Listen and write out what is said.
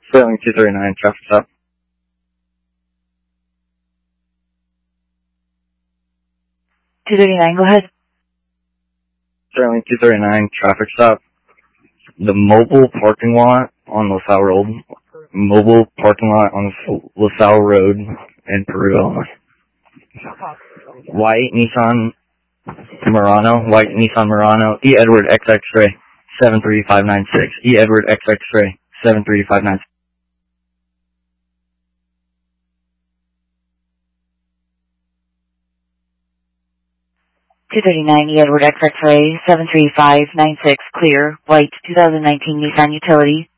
Sterling 239, traffic stop. Go ahead. Sterling 239, traffic stop. The mobile parking lot on LaSalle Road. Mobile parking lot on LaSalle Road in Peru, Illinois. White Nissan Murano, E. Edward X X-ray 73596. E. Edward X X-ray 73596. E. Edward X X-ray 73596, clear, white, 2019 Nissan Utility.